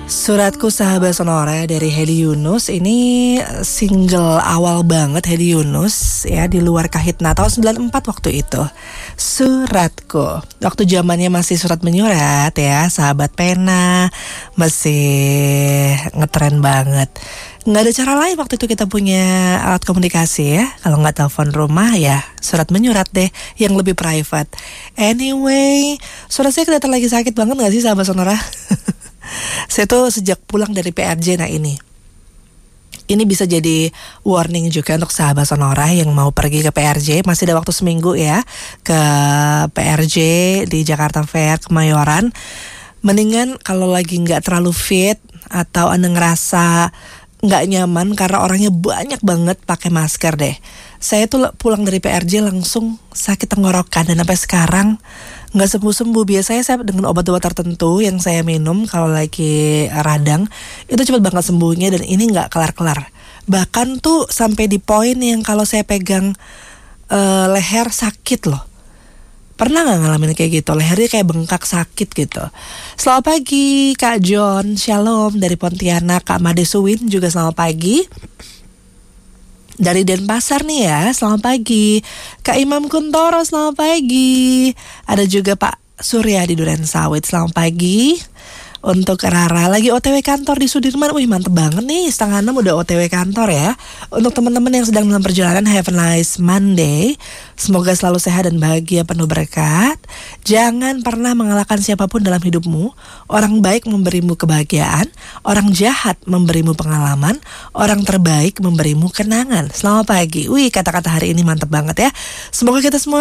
Suratku Sahabat Sonora dari Hedi Yunus. Ini single awal banget Hedi Yunus ya, di luar Kahitna tahun 94 waktu itu. Suratku, waktu zamannya masih surat menyurat ya, sahabat pena, masih ngetren banget. Nggak ada cara lain waktu itu kita punya alat komunikasi ya. Kalau nggak telepon rumah ya surat menyurat deh, yang lebih private. Anyway, surat saya kelihatan lagi sakit banget nggak sih Sahabat Sonora? Saya tuh sejak pulang dari PRJ, nah ini bisa jadi warning juga untuk Sahabat Sonora yang mau pergi ke PRJ. Masih ada waktu seminggu ya ke PRJ di Jakarta Fair Kemayoran. Mendingan kalau lagi gak terlalu fit atau Anda ngerasa gak nyaman karena orangnya banyak banget, pakai masker deh. Saya tuh pulang dari PRJ langsung sakit tenggorokan dan sampai sekarang nggak sembuh-sembuh. Biasanya saya dengan obat-obat tertentu yang saya minum kalau lagi radang itu cepat banget sembuhnya, dan ini nggak kelar-kelar. Bahkan tuh sampai di poin yang kalau saya pegang leher sakit loh. Pernah nggak ngalamin kayak gitu? Lehernya kayak bengkak sakit gitu. Selamat pagi Kak John, Shalom dari Pontianak. Kak Made Suwin juga selamat pagi. Dari Denpasar nih ya, selamat pagi. Kak Imam Kuntoro, selamat pagi. Ada juga Pak Surya di Durensawit, selamat pagi. Untuk Rara lagi OTW kantor di Sudirman. Wih mantep banget nih, 5:30 udah OTW kantor ya. Untuk teman-teman yang sedang dalam perjalanan, have a nice Monday. Semoga selalu sehat dan bahagia, penuh berkat. Jangan pernah mengalahkan siapapun dalam hidupmu. Orang baik memberimu kebahagiaan, orang jahat memberimu pengalaman, orang terbaik memberimu kenangan. Selamat pagi. Wih, kata-kata hari ini mantep banget ya. Semoga kita semua